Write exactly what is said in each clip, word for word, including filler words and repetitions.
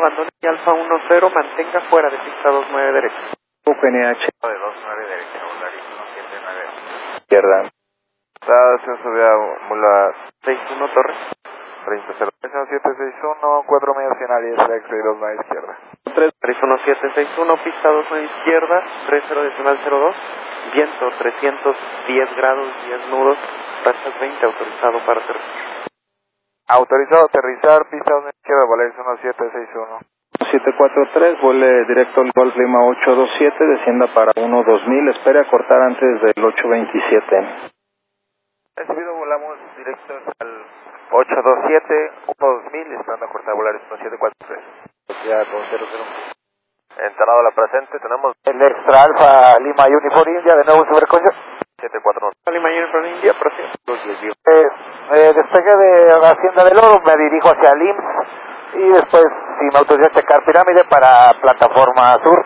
abandone y Alfa uno cero, mantenga fuera de pista dos nueve derecha. U P N H. De dos nueve derecha, Volaris uno siete nueve. Izquierda. Ascenso de Mula seis uno Torres. treinta cero siete seis uno, cuatro medio final y es la X-Ray dos nueve izquierda. tres uno siete seis uno, pista dos nueve izquierda, treinta decimal cero dos, viento trescientos diez grados, diez nudos, rachas veinte, autorizado para aterrizar. Autorizado a aterrizar, pista dos nueve izquierda, Volaris uno siete seis uno. siete cuatro tres, vuele directo al Golf Lima ocho dos siete, descienda para uno dos mil, espere a cortar antes del ocho veintisiete. Recibido, volamos directos al ocho dos siete, uno dos mil, esperando a cortar Volaris uno siete cuatro tres. Ya con cero cero. Entrado a la presente, tenemos el extra Alfa Lima Uniform India, de nuevo sobrecoño. siete cuatro uno. Lima Uniform India, prosigue. Eh, eh, despegué de la Hacienda del Oro, me dirijo hacia el I M S S y después, si me autoriza checar pirámide para plataforma sur.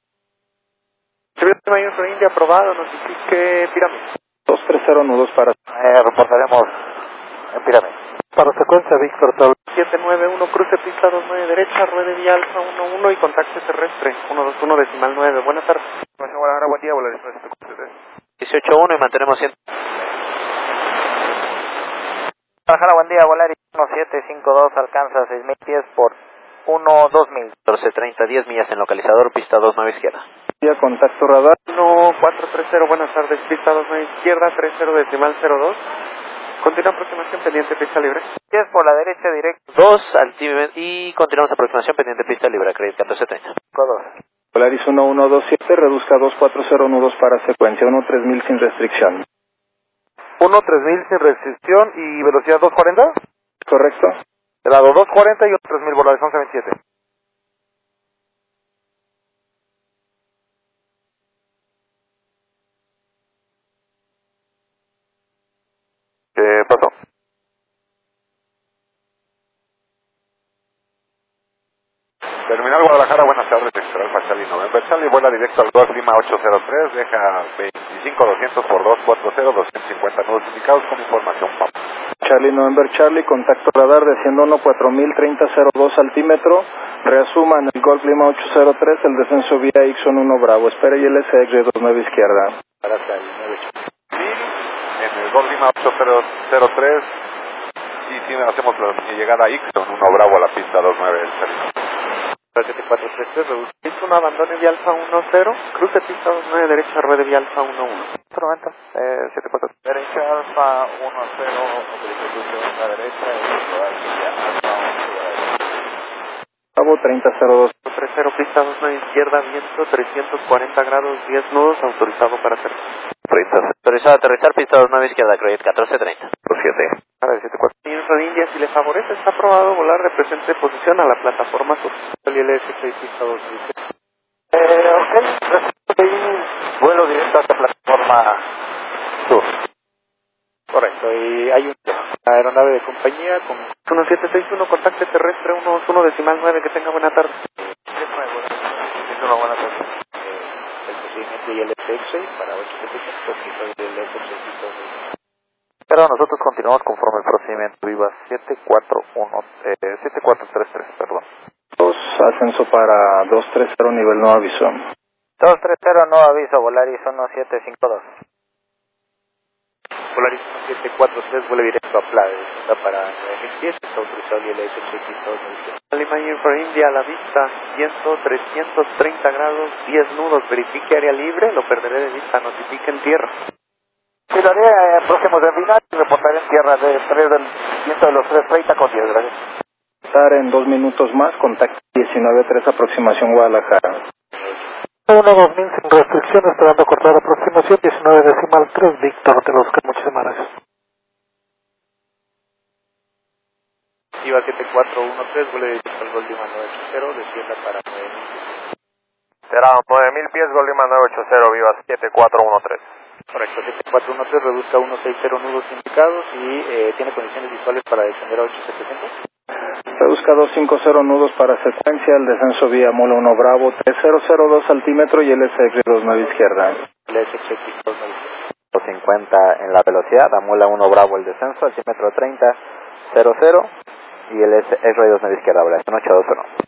Lima Uniform India, aprobado, notifique pirámide. dos tres cero nudos para... Eh, reportaremos en pirámide. Para secuencia, Víctor Tal. siete nueve uno, cruce pista dos nueve derecha, ruede vía Alfa uno uno y contacto terrestre, uno dos uno decimal nueve. Buenas tardes. Guadalajara, buen día, Volaris uno siete cuatro tres. dieciocho uno y mantenemos cien. Guadalajara, buen día, Volaris uno siete cinco dos, alcanza seis mil pies por uno dos mil. catorce treinta, diez millas en localizador, pista dos nueve izquierda. Vía contacto radar. uno cuatro tres cero, buenas tardes, pista dos nueve izquierda, treinta decimal cero dos. Continúa aproximación pendiente, pista libre. diez por la derecha, directo. dos, altímetro, y continuamos aproximación pendiente, pista libre, crédito catorce treinta. Volaris uno uno dos siete, reduzca dos cuatro cero nudos para secuencia, uno tres mil sin restricción. uno tres mil sin restricción y velocidad dos cuarenta. ¿Correcto? De lado dos cuarenta y uno tres mil, Volaris once veintisiete. ¿Qué pasó? Terminal Guadalajara, buenas tardes, Extra Alfa Charlie November Charlie, vuela directo al Golf Lima ocho cero tres, deja veinticinco doscientos por dos cuatro cero, doscientos cincuenta nudos indicados con información P A P. Charlie November Charlie, contacto radar desciendo uno cuatro mil, treinta cero dos altímetro, reasuma en el Golf Lima ocho cero tres, el descenso vía Ixon uno Bravo, espere y L S X dos nueve izquierda. Gracias, en el Golf Lima ocho cero tres, y si hacemos la llegada a Ixon uno Bravo a la pista dos nueve del Charlie. siete cuatro tres tres, reduce un abandone vía Alfa uno cero, cruce pista dos nueve derecha, ruede vía Alfa uno uno. noventa, eh, siete cuatro derecha, Alfa uno cero, autorización a la derecha, y Alfa uno cero. Bravo treinta cero dos. tres cero, pista dos nueve izquierda, viento trescientos cuarenta grados, diez nudos, autorizado para aterrizar. Autorizado a aterrizar, pista dos nueve izquierda, crédito catorce treinta. siete. siete cuatro. Señor India, si le favorece, está aprobado volar de presente posición a la plataforma sur. El L S seis, pista dos nueve izquierda. Eh, ok, vuelo directo a esta plataforma sur. Correcto, y hay una aeronave de compañía con uno siete seis uno, contacto terrestre uno dos uno decimal nueve, que tenga buena tarde. Una buena tarde. El procedimiento y el F X para ocho siete cinco, y el F X. Pero nosotros continuamos conforme el procedimiento Viva siete cuatro uno, eh, siete cuatro tres tres, perdón. dos, ascenso para dos tres cero, nivel no aviso. dos tres cero, no aviso, Volaris uno siete cinco dos. Volaris uno siete cuatro tres, vuelo directo a Playa, está para nueve mil pies, está autorizado y el L S X dos nueve izquierda. Lima Uniform India a la vista, viento trescientos treinta grados, diez nudos, verifique área libre, lo perderé de vista, notifique en tierra. Sí, lo haré en próximos de final y reportaré en tierra de tres del viento de los tres treinta con diez, gracias. Estar en dos minutos más, contacto diecinueve tres, aproximación Guadalajara. uno dos mil sin restricción, esperando cortar aproximación, diecinueve decimal tres, Víctor, te los que muchísimas gracias. Iba siete cuatro uno tres, vuelo directo al Golf Lima nueve ocho cero, descienda para nueve mil pies. Será nueve mil pies, Golf Lima nueve ocho cero, Viva siete cuatro uno tres. Correcto, siete cuatro uno tres, reduzca uno seis cero nudos indicados y eh, tiene condiciones visuales para descender a ocho setecientos. Reduzca dos cinco cero nudos para secuencia, el descenso vía Mula uno Bravo, tres cero cero dos altímetro y L S X dos nueve izquierda. L S X dos nueve izquierda. cincuenta en la velocidad, Amula uno Bravo el descenso, altímetro treinta cero cero y el S R dos nueve izquierda, Volaris ocho dos uno.